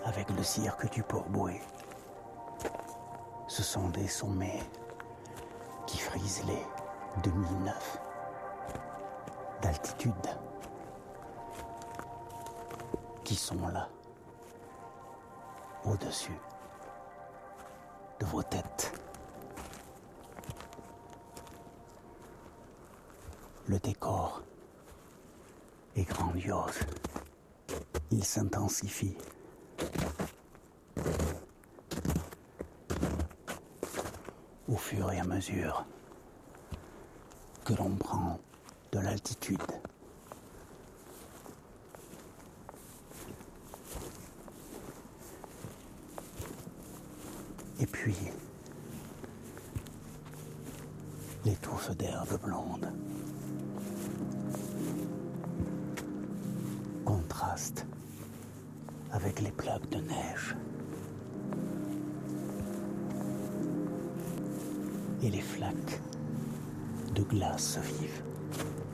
avec le cirque du Port-Bouët. Ce sont des sommets qui frisent les 2009 d'altitude, qui sont là, au-dessus de vos têtes. Le décor est grandiose. Il s'intensifie. Au fur et à mesure que l'on prend de l'altitude. Et puis, les touffes d'herbe blonde contrastent avec les plaques de neige et les flaques de glace vive.